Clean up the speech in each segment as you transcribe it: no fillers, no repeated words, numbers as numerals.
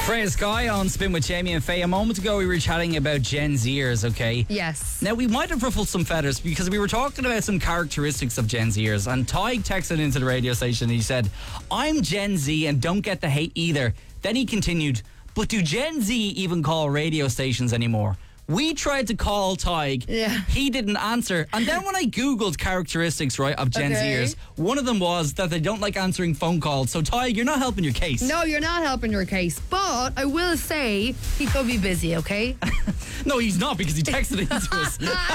Freya Sky on Spin with Jamie and Faye. A moment ago we were chatting about Gen Zers, okay? Yes. Now we might have ruffled some feathers because we were talking about some characteristics of Gen Zers, and Tig texted into the radio station and he said, I'm Gen Z and don't get the hate either. Then he continued, but do Gen Z even call radio stations anymore? We tried to call Tig. Yeah. He didn't answer. And then when I Googled characteristics, right, of Gen Zers, one of them was that they don't like answering phone calls. So, Tig, you're not helping your case. No, you're not helping your case. But I will say he could be busy, okay? No, he's not, because he texted into us.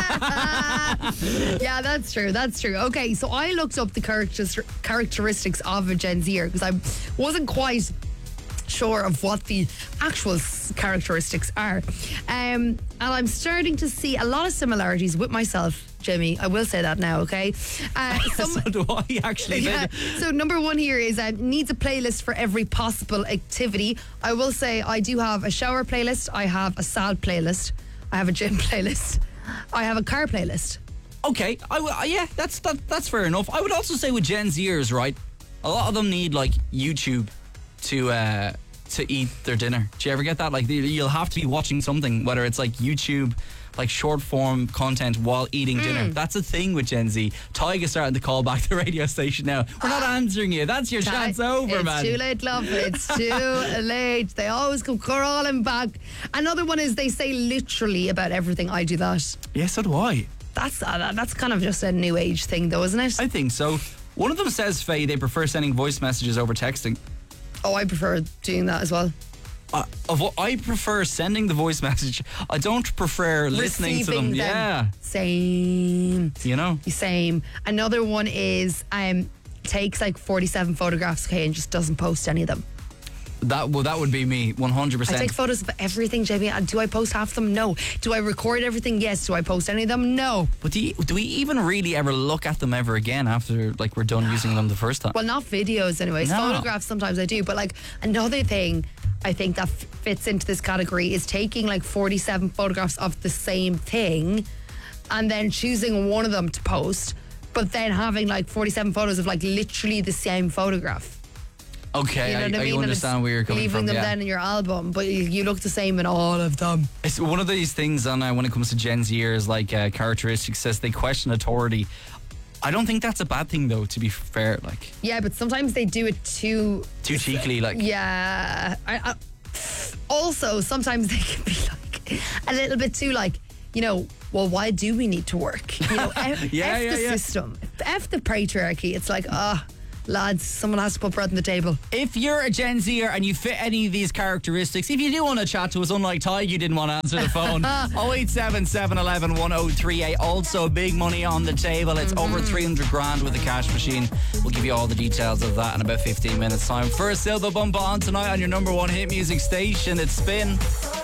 Yeah, that's true. That's true. Okay, so I looked up the characteristics of a Gen Zer because I wasn't quite sure of what the actual characteristics are. And I'm starting to see a lot of similarities with myself, Jimmy. I will say that now, okay? So do I, actually. Yeah. So number one here is needs a playlist for every possible activity. I will say I do have a shower playlist. I have a sad playlist. I have a gym playlist. I have a car playlist. Okay, yeah, that's fair enough. I would also say with Gen Zers, right, a lot of them need like YouTube to eat their dinner. Do you ever get that? Like, you'll have to be watching something, whether it's like YouTube, like short form content while eating dinner. That's a thing with Gen Z. Tig is starting to call back the radio station now. We're not answering you. That's your chance over, man. It's too late, love. It's too late. They always come crawling back. Another one is they say literally about everything. I do that. Yeah, so do I. That's kind of just a new age thing, though, isn't it? I think so. One of them says, Faye, they prefer sending voice messages over texting. Oh, I prefer doing that as well. I prefer sending the voice message. I don't prefer listening to them. Yeah. Same. You know? Same. Another one is takes like 47 photographs, okay, and just doesn't post any of them. That would be me, 100%. I take photos of everything, Jamie. Do I post half of them? No. Do I record everything? Yes. Do I post any of them? No. But do we even really ever look at them ever again after like we're done using them the first time? Well, not videos anyways. No. Photographs sometimes I do. But like another thing I think that fits into this category is taking like 47 photographs of the same thing and then choosing one of them to post, but then having like 47 photos of like literally the same photograph. Okay, you know what I mean? understand where you're coming leaving from. Leaving them then in your album, but you look the same in all of them. It's one of these things on when it comes to Gen Zers, like characteristics, says they question authority. I don't think that's a bad thing, though, to be fair. Like, yeah, but sometimes they do it too cheekily, like. Yeah. Also, sometimes they can be like a little bit too like, you know, well, why do we need to work? You know, F the system, F the patriarchy. It's like, lads, someone has to put bread on the table. If you're a Gen Zer and you fit any of these characteristics, if you do want to chat to us, unlike Tig, you didn't want to answer the phone. 087 711 1038. Also, big money on the table. It's over 300 grand with a cash machine. We'll give you all the details of that in about 15 minutes time. First Silver Bump on tonight on your number one hit music station. It's Spin.